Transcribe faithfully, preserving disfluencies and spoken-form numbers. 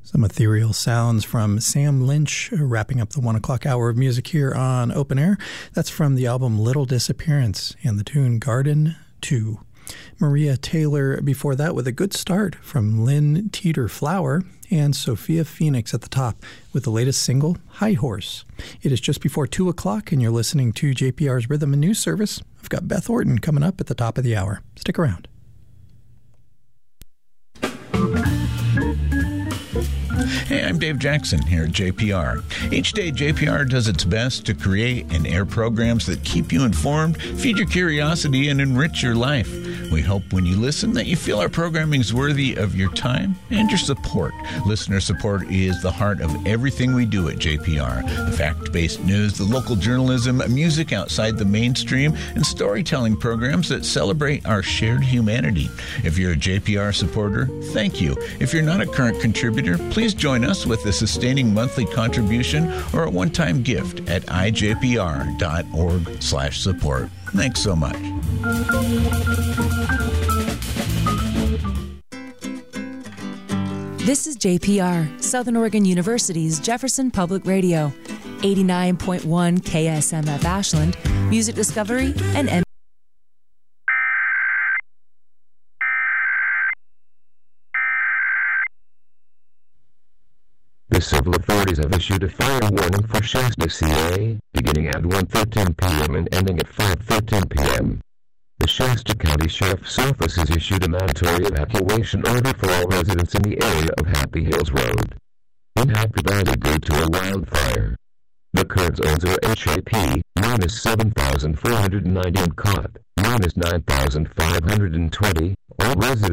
Some ethereal sounds from Sam Lynch, wrapping up the one o'clock hour of music here on Open Air. That's from the album Little Disappearance and the tune Garden two. Maria Taylor before that with a good start from Lynn Teeter Flower, and Sophia Phoenix at the top with the latest single, High Horse. It is just before two o'clock and you're listening to J P R's Rhythm and News Service. I've got Beth Orton coming up at the top of the hour. Stick around. Hey, I'm Dave Jackson here at J P R. Each day, J P R does its best to create and air programs that keep you informed, feed your curiosity, and enrich your life. We hope when you listen that you feel our programming is worthy of your time and your support. Listener support is the heart of everything we do at J P R. The fact-based news, the local journalism, music outside the mainstream, and storytelling programs that celebrate our shared humanity. If you're a J P R supporter, thank you. If you're not a current contributor, please join us with a sustaining monthly contribution or a one-time gift at i j p r dot org slash support. Thanks so much. This is J P R, Southern Oregon University's Jefferson Public Radio, eighty-nine point one K S M F Ashland, Music Discovery, and M. The civil authorities have issued a fire warning for Shasta, C A, beginning at one thirteen p.m. and ending at five thirteen p.m. The Shasta County Sheriff's Office has issued a mandatory evacuation order for all residents in the area of Happy Hills Road in Happy Valley due to a wildfire. The current zones are H A P, minus seven thousand four hundred ninety, and C O T, minus nine thousand five hundred twenty. All residents